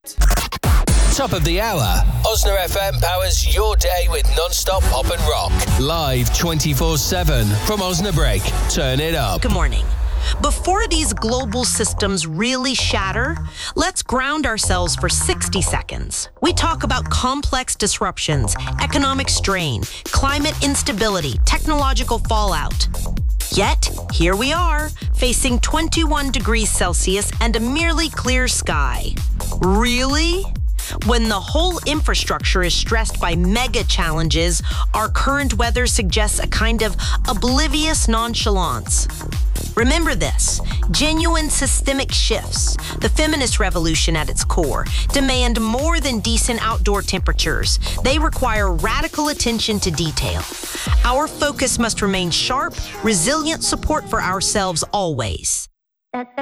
Top of the hour. Osna FM powers your day with non-stop pop and rock. Live 24/7 from Osnabrück. Turn it up. Good morning. Before these global systems really shatter, let's ground ourselves for 60 seconds. We talk about complex disruptions, economic strain, climate instability, technological fallout. Yet, here we are, facing 21 degrees Celsius and a merely clear sky. Really? When the whole infrastructure is stressed by mega challenges, our current weather suggests a kind of oblivious nonchalance. Remember this, genuine systemic shifts, the feminist revolution at its core, demand more than decent outdoor temperatures. They require radical attention to detail. Our focus must remain sharp, resilient support for ourselves always.